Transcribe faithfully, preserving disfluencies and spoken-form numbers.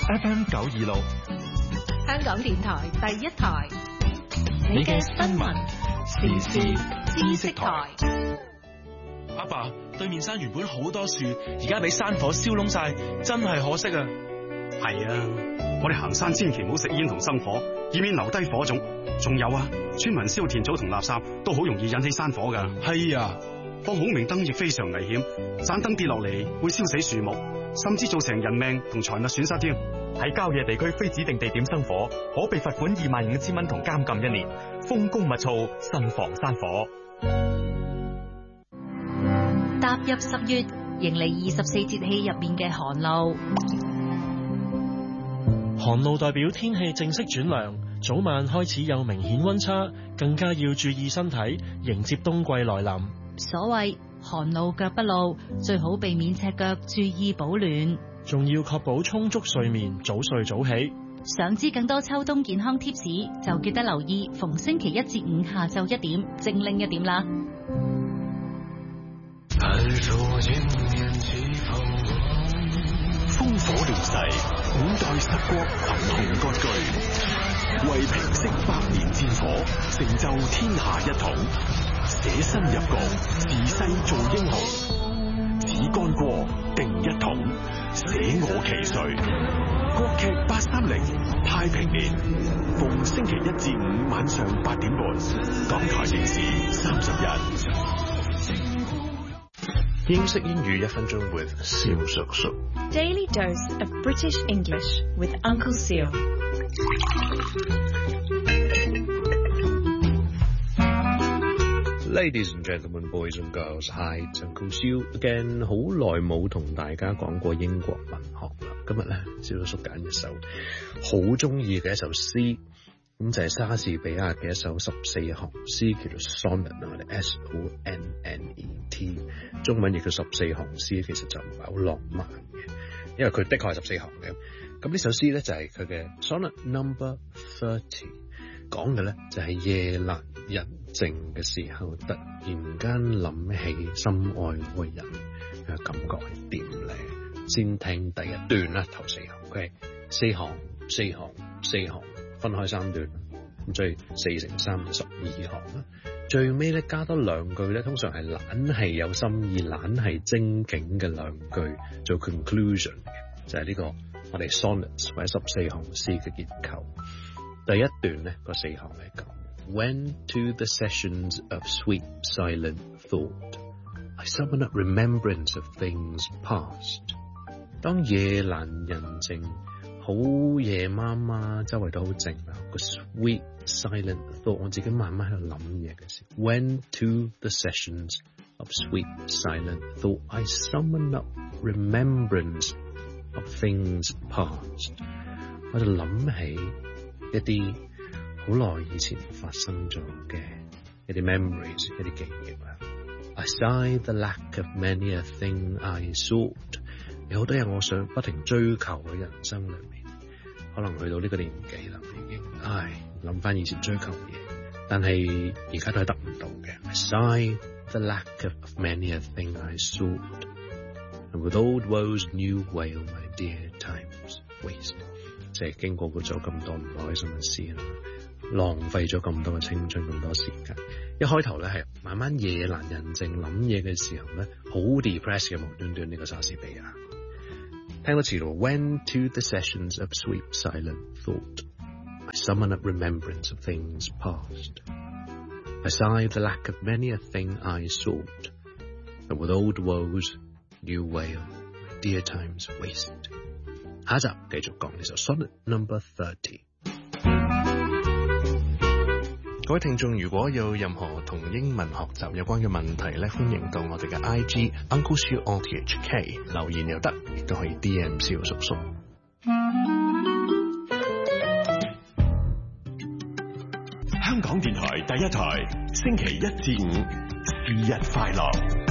F M 九二六， 香港電台第一台， 你嘅新聞時事知識台。 阿爸，對面山原本好多樹，而家俾山火燒燶晒，真係可惜啊！ 係啊，我哋行山千祈唔好食煙同生火，以免留低火種。仲有啊，村民燒田草同垃圾都好容易引起山火噶。 係啊， 放孔明燈亦非常危險，盞燈跌落嚟會燒死樹木，甚至造成人命同財物損失添。 喺郊野地區非指定地點生火，可被罰款二萬五千蚊同監禁一年。風高物燥，慎防山火。 踏入十月，迎嚟二十四節氣入面嘅寒露。 寒露代表天氣正式轉涼，早晚開始有明顯溫差，更加要注意身體，迎接冬季來臨。 所謂寒露腳不露，最好避免赤腳，注意保暖。 仲要確保充足睡眠，早睡早起。 想知更多秋冬健康貼士，就記得留意逢星期一至五下晝一點，精靈一點啦。 烽火亂世，五代十國群雄割據，為平息百年戰火，成就天下一統。捨身入局，自世做英雄。只干過，定一統，捨我其誰。國劇八三零，太平年，逢星期一至五晚上八點半，港台電視三十日。 英式英語一分鐘 with 蕭叔叔。 Daily dose of British English with Uncle Seal。 Ladies and gentlemen, boys and girls, hi, it's Uncle Seal again。好耐冇同大家講過英國文學啦。今日咧，蕭叔叔揀一首好中意嘅一首詩，咁就係莎士比亞嘅一首十四行詩，叫做 Sonnet 啊，我哋 S O N N E T， 中文亦叫十四行詩，其實就唔係好浪漫嘅，因為佢的確係十四行嘅。咁呢首詩咧就係佢嘅 Sonnet Number Thirty， 講嘅咧就係夜闌人靜嘅時候，突然間諗起心愛嗰個人嘅感覺係點咧？先聽第一段啦，頭四行，佢係四行、四行、四行，分開三段，咁所以四乘三就十二行啦。最尾咧加多兩句咧，通常係懶係有心意、懶係精警嘅兩句做 conclusion 嘅，就係呢個我哋 sonnets 或者十四行詩嘅結構。第一段咧個四行係咁。When to the sessions of sweet silent thought, I summon up remembrance of things past。 當夜闌人靜，好夜媽媽，周圍都好靜啦，個 sweet silent thought， 我自己慢慢喺度諗嘢嘅時候 When to the sessions of sweet silent thought, I summon up remembrance of things past。 我就諗起一啲好耐以前發生咗嘅一啲 memories， 一啲記憶啊。I sigh the lack of many a thing I sought。 有好多嘢我想不停追求嘅人生裏面，可能去到呢個年紀啦，已經唉諗翻以前追求嘅嘢，但係而家都係得唔到嘅。I sigh the lack of many a thing I sought, and with old woes new wail my dear time's waste。 即係經過咗咁多唔開心嘅事啦，浪費咗咁多嘅青春，咁多時間。一開頭咧係慢慢夜闌人靜諗嘢嘅時候咧，好 depressed 嘅，無端端呢個莎士比亞。聽多次咯 When to the sessions of sweet silent thought, I summon up remembrance of things past. I sigh the lack of many a thing I sought, and with old woes new wail my dear time's waste。 下一集繼續講呢首 Sonnet Number Thirty。各位聽眾，如果有任何同英文學習有關嘅問題咧，歡迎到我哋嘅 I G Uncle Seal R T H K 留言又得，亦都可以 D M 蕭叔叔。 香港電台第一台，星期一至五，是日快樂。